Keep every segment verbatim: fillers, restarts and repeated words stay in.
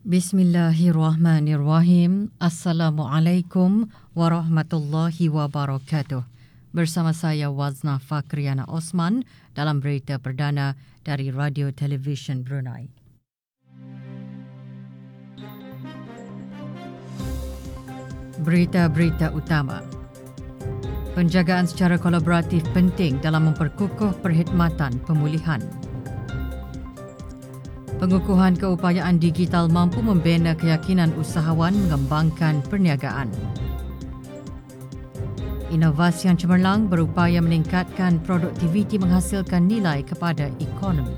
Bismillahirrahmanirrahim. Assalamualaikum warahmatullahi wabarakatuh. Bersama saya Wazna Fakriana Osman dalam berita perdana dari Radio Television Brunei. Berita-berita utama. Penjagaan secara kolaboratif penting dalam memperkukuh perkhidmatan pemulihan. Pengukuhan keupayaan digital mampu membina keyakinan usahawan mengembangkan perniagaan. Inovasi yang cemerlang berupaya meningkatkan produktiviti menghasilkan nilai kepada ekonomi.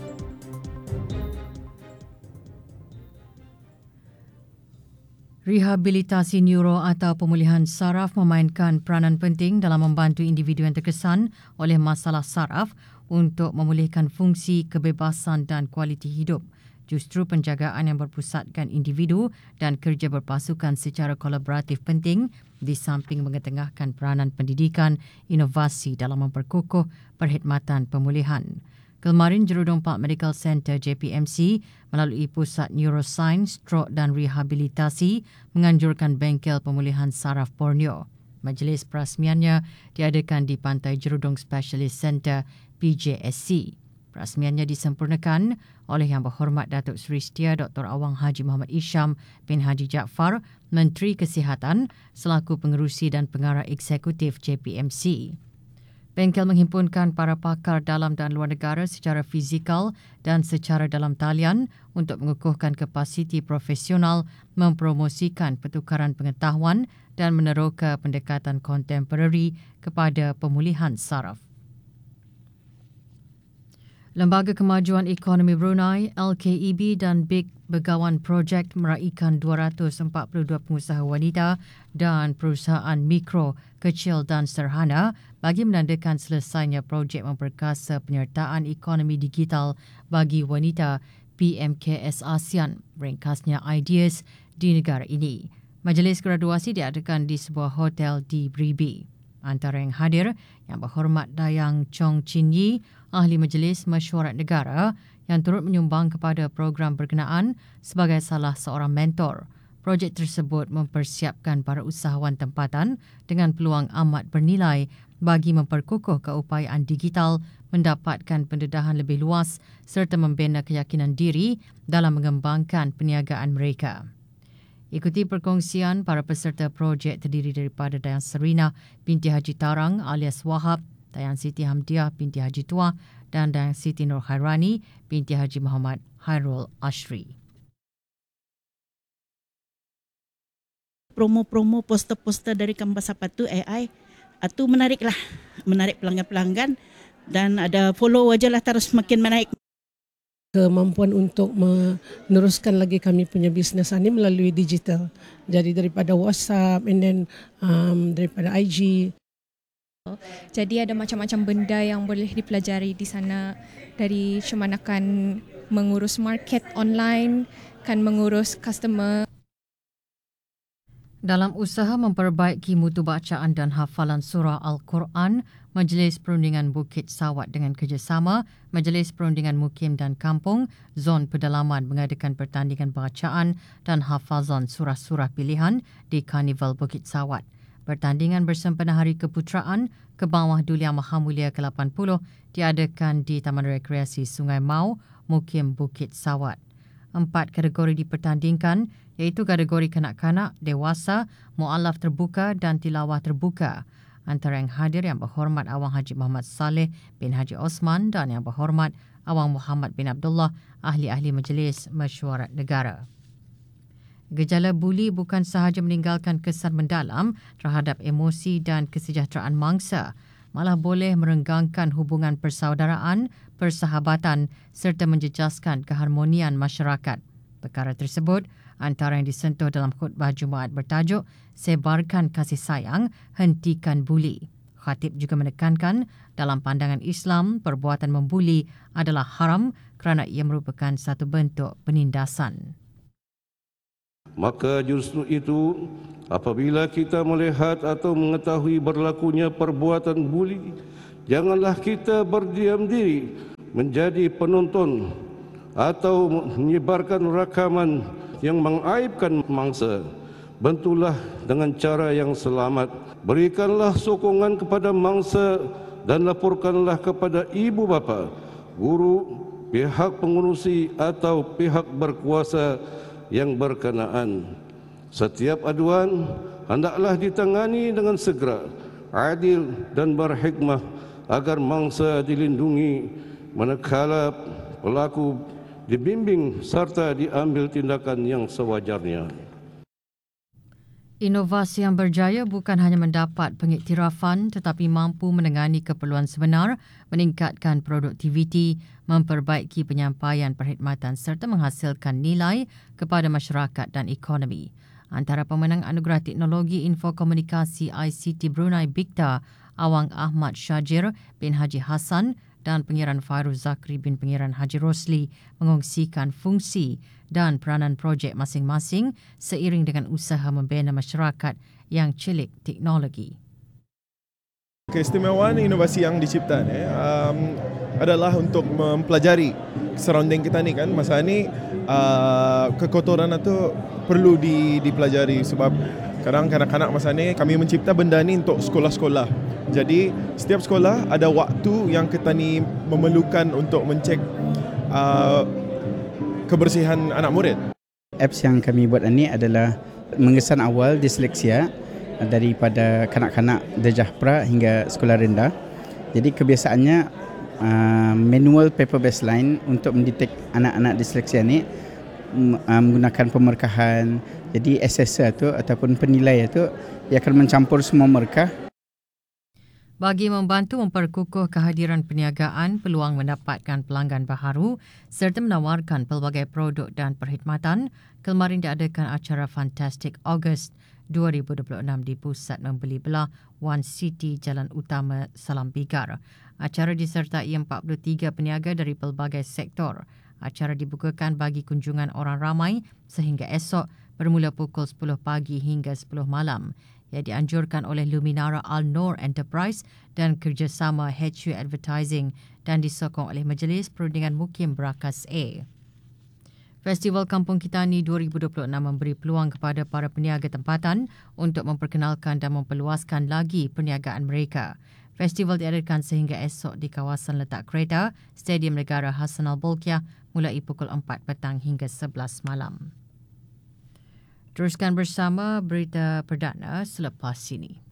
Rehabilitasi neuro atau pemulihan saraf memainkan peranan penting dalam membantu individu yang terkesan oleh masalah saraf untuk memulihkan fungsi, kebebasan dan kualiti hidup. Justru penjagaan yang berpusatkan individu dan kerja berpasukan secara kolaboratif penting di samping mengetengahkan peranan pendidikan, inovasi dalam memperkukuh perkhidmatan pemulihan. Kemarin, Jurudong Park Medical Center J P M C melalui Pusat Neuroscience, Stroke dan Rehabilitasi menganjurkan bengkel pemulihan saraf Borneo. Majlis perasmiannya diadakan di Pantai Jurudong Specialist Center P J S C. Perasmiannya disempurnakan oleh Yang Berhormat Datuk Seri Setia Doktor Awang Haji Muhammad Isham bin Haji Jaafar, Menteri Kesihatan selaku pengerusi dan pengarah eksekutif J P M C. Bengkel menghimpunkan para pakar dalam dan luar negara secara fizikal dan secara dalam talian untuk mengukuhkan kapasiti profesional, mempromosikan pertukaran pengetahuan dan meneroka pendekatan kontemporari kepada pemulihan saraf. Lembaga Kemajuan Ekonomi Brunei, L K E B dan B I G Begawan Projek meraihkan dua ratus empat puluh dua pengusaha wanita dan perusahaan mikro, kecil dan sederhana bagi menandakan selesainya projek memperkasa penyertaan ekonomi digital bagi wanita P M K S ASEAN, ringkasnya Ideas di negara ini. Majlis graduasi diadakan di sebuah hotel di Bribi. Antara yang hadir, Yang Berhormat Dayang Chong Chin Yi, Ahli Majlis Mesyuarat Negara yang turut menyumbang kepada program berkenaan sebagai salah seorang mentor. Projek tersebut mempersiapkan para usahawan tempatan dengan peluang amat bernilai bagi memperkukuh keupayaan digital, mendapatkan pendedahan lebih luas serta membina keyakinan diri dalam mengembangkan perniagaan mereka. Ikuti perkongsian para peserta projek terdiri daripada Dayang Serina binti Haji Tarang alias Wahab, Dayang Siti Hamdiah binti Haji Tua dan Dayang Siti Nur Hairani binti Haji Muhammad Hairul Ashri. Promo-promo poster-poster dari Kamba Sapatu A I itu menariklah, menarik pelanggan-pelanggan dan ada follow wajalah terus makin menaik. Kemampuan untuk meneruskan lagi kami punya bisnes ini melalui digital. Jadi daripada WhatsApp and then um, daripada I G. Jadi ada macam-macam benda yang boleh dipelajari di sana, dari cemanakan mengurus market online, kan mengurus customer. Dalam usaha memperbaiki mutu bacaan dan hafalan surah Al-Quran, Majlis Perundingan Bukit Sawat dengan kerjasama Majlis Perundingan Mukim dan Kampung Zon Pedalaman mengadakan pertandingan bacaan dan hafazan surah-surah pilihan di Karnival Bukit Sawat. Pertandingan bersempena Hari Keputeraan ke bawah Duli Yang Maha Mulia ke lapan puluh diadakan di Taman Rekreasi Sungai Mau, Mukim Bukit Sawat. Empat kategori dipertandingkan iaitu kategori kanak-kanak, dewasa, mu'alaf terbuka dan tilawah terbuka. Antara yang hadir Yang Berhormat Awang Haji Muhammad Saleh bin Haji Osman dan Yang Berhormat Awang Muhammad bin Abdullah, Ahli-Ahli Majlis Mesyuarat Negara. Gejala buli bukan sahaja meninggalkan kesan mendalam terhadap emosi dan kesejahteraan mangsa, malah boleh merenggangkan hubungan persaudaraan, persahabatan serta menjejaskan keharmonian masyarakat. Perkara tersebut antara yang disentuh dalam khutbah Jumaat bertajuk Sebarkan Kasih Sayang, Hentikan Buli. Khatib juga menekankan dalam pandangan Islam, perbuatan membuli adalah haram kerana ia merupakan satu bentuk penindasan. Maka justru itu, apabila kita melihat atau mengetahui berlakunya perbuatan buli, janganlah kita berdiam diri menjadi penonton atau menyebarkan rakaman yang mengaibkan mangsa. Bantulah dengan cara yang selamat. Berikanlah sokongan kepada mangsa dan laporkanlah kepada ibu bapa, guru, pihak pengurusi atau pihak berkuasa yang berkenaan. Setiap aduan hendaklah ditangani dengan segera, adil dan berhikmah agar mangsa dilindungi, manakala pelaku dibimbing serta diambil tindakan yang sewajarnya. Inovasi yang berjaya bukan hanya mendapat pengiktirafan tetapi mampu menengani keperluan sebenar, meningkatkan produktiviti, memperbaiki penyampaian perkhidmatan serta menghasilkan nilai kepada masyarakat dan ekonomi. Antara pemenang Anugerah Teknologi Infokomunikasi I C T Brunei Bigta, Awang Ahmad Syajir bin Haji Hassan dan Pengiran Fairuz Zakri bin Pengiran Haji Rosli mengongsikan fungsi dan peranan projek masing-masing seiring dengan usaha membina masyarakat yang celik teknologi. Keistimewaan inovasi yang dicipta ni um, adalah untuk mempelajari surrounding kita ni kan. Masa ni uh, kekotoran itu perlu di, dipelajari sebab kadang kanak-kanak masa ni kami mencipta benda ni untuk sekolah-sekolah. Jadi setiap sekolah ada waktu yang kita ni memerlukan untuk mencek uh, kebersihan anak murid. Apps yang kami buat ini adalah mengesan awal disleksia daripada kanak-kanak darjah pra hingga sekolah rendah. Jadi kebiasaannya uh, manual paper baseline untuk mendetek anak-anak disleksia ni uh, menggunakan pemerkahan. Jadi assessor tu ataupun penilai itu dia akan mencampur semua merkah. Bagi membantu memperkukuh kehadiran perniagaan, peluang mendapatkan pelanggan baharu serta menawarkan pelbagai produk dan perkhidmatan, kemarin diadakan acara Fantastic August dua ribu dua puluh enam di Pusat Membeli Belah One City Jalan Utama Salam Bigar. Acara disertai empat puluh tiga peniaga dari pelbagai sektor. Acara dibukakan bagi kunjungan orang ramai sehingga esok bermula pukul sepuluh pagi hingga sepuluh malam. Ia dianjurkan oleh Luminara Al-Noor Enterprise dan kerjasama H U Advertising dan disokong oleh Majlis Perundingan Mukim Berakas A. Festival Kampung Kitani dua ribu dua puluh enam memberi peluang kepada para peniaga tempatan untuk memperkenalkan dan memperluaskan lagi perniagaan mereka. Festival diadakan sehingga esok di kawasan letak kereta Stadium Negara Hassan Al-Bolkiah mulai pukul empat petang hingga sebelas malam. Teruskan bersama berita perdana selepas ini.